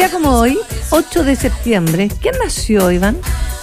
día como hoy, 8 de septiembre, ¿quién nació, Iván?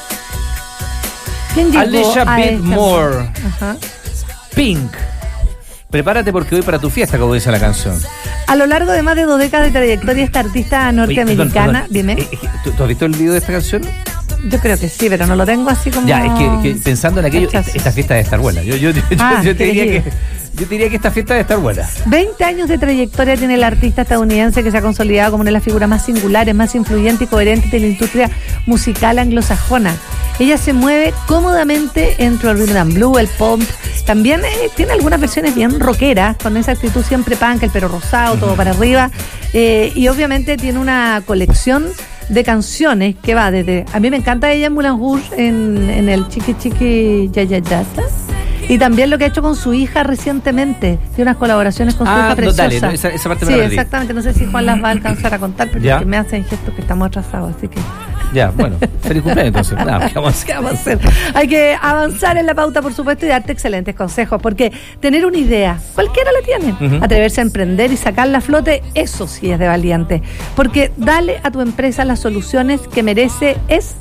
¿Quién llegó Alicia a esta? Moore. Ajá. Pink. Prepárate porque voy para tu fiesta, como dice la canción. A lo largo de más de 2 décadas de trayectoria, esta artista norteamericana, Oye, perdón. dime. ¿Tú has visto el video de esta canción? Yo creo que sí, pero no lo tengo así como... Ya, es que pensando en aquello, Rechazo. esta fiesta debe estar buena. Yo te diría que esta fiesta debe estar buena. 20 años de trayectoria tiene el artista estadounidense que se ha consolidado como una de las figuras más singulares, más influyentes y coherentes de la industria musical anglosajona. Ella se mueve cómodamente entre el rhythm and blues, el pop. También tiene algunas versiones bien rockeras, con esa actitud siempre punk, el pelo rosado, todo para arriba. Y obviamente tiene una colección de canciones que va desde... A mí me encanta ella en Moulin Rouge, en el Chiqui Chiqui Ya Ya Ya. Y también lo que ha hecho con su hija recientemente. Tiene unas colaboraciones con su hija preciosa. Dale, esa parte me sí, la perdí. Exactamente. No sé si Juan las va a alcanzar a contar, pero es que me hacen gestos que estamos atrasados, así que... Ya, bueno, feliz cumpleaños entonces. Nada, ¿qué vamos a hacer? Hay que avanzar en la pauta, por supuesto, y darte excelentes consejos, porque tener una idea, cualquiera la tiene. Atreverse a emprender y sacarla a flote, eso sí es de valiente. Porque dale a tu empresa las soluciones que merece. Es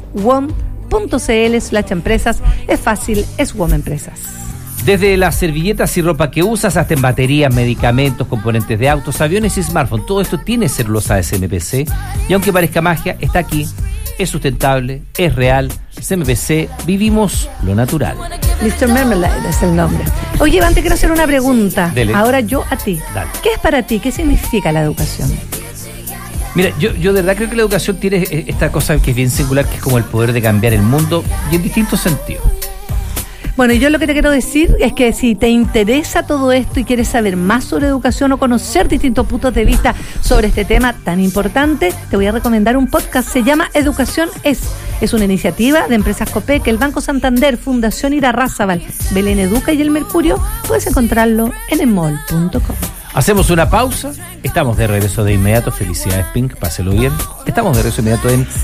WOM.cl/empresas. Es fácil, es WOM Empresas. Desde las servilletas y ropa que usas hasta en baterías, medicamentos, componentes de autos, aviones y smartphones, todo esto tiene celulosa CMPC. Y aunque parezca magia, está aquí. Es sustentable, es real. CMPC, vivimos lo natural. Mr. Marmalade es el nombre. Oye, Iván, te quiero hacer una pregunta. Dele. Ahora yo a ti. Dale. ¿Qué es para ti? ¿Qué significa la educación? Mira, yo de verdad creo que la educación tiene esta cosa que es bien singular, que es como el poder de cambiar el mundo y en distintos sentidos. Bueno, yo lo que te quiero decir es que si te interesa todo esto y quieres saber más sobre educación o conocer distintos puntos de vista sobre este tema tan importante, te voy a recomendar un podcast. Se llama Educación Es una iniciativa de Empresas Copec, el Banco Santander, Fundación Irarrázaval, Belén Educa y El Mercurio. Puedes encontrarlo en emol.com. Hacemos una pausa, estamos de regreso de inmediato. Felicidades, Pink, páselo bien. Estamos de regreso inmediato en